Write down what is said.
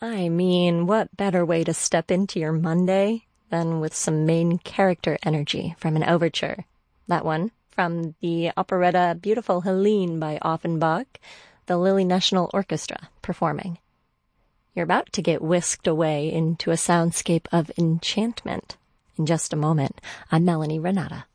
I mean, what better way to step into your Monday than with some main character energy from an overture? That one, from the operetta Beautiful Helene by Offenbach, the Lille National Orchestra performing. You're about to get whisked away into a soundscape of enchantment. In just a moment, I'm Melanie Renata.